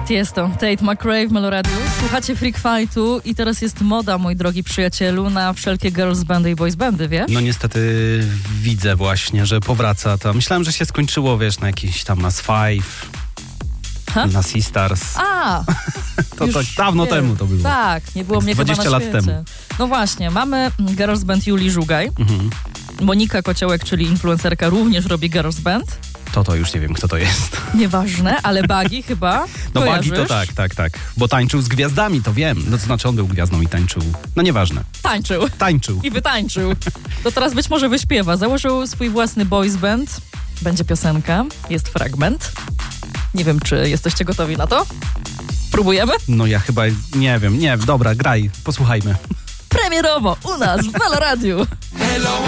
Tiesto, Tate McRae w Meloradiu. Słuchacie Freak Fightu i teraz jest moda, mój drogi przyjacielu, na wszelkie girls bandy i boys bandy, wiesz? No niestety widzę właśnie, że powraca to. Myślałem, że się skończyło, wiesz, na jakiś tam Nas Five, na Sistars. A! To dawno temu to było. Tak, nie było Tak mnie chyba 20 na lat świecie. temu. No właśnie, mamy girls band Julii Żugaj. Monika Kociołek, czyli influencerka, również robi girls band. To już nie wiem, kto to jest. Nieważne, ale Bagi chyba No kojarzysz? Bagi to tak. Bo tańczył z gwiazdami, to wiem. No to znaczy on był gwiazdą i tańczył. No nieważne. Tańczył. I wytańczył. To teraz być może wyśpiewa. Założył swój własny boys band. Będzie piosenka, jest fragment. Nie wiem, czy jesteście gotowi na to? Próbujemy? No ja chyba, nie wiem, dobra, graj, posłuchajmy. Premierowo u nas w Meloradiu. Hello.